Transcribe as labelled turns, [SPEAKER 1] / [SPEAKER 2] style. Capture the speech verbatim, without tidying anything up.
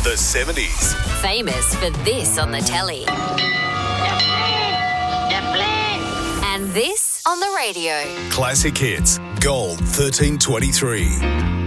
[SPEAKER 1] The seventies.
[SPEAKER 2] Famous for this on the telly. And this on the radio.
[SPEAKER 1] Classic hits. Gold thirteen twenty-three.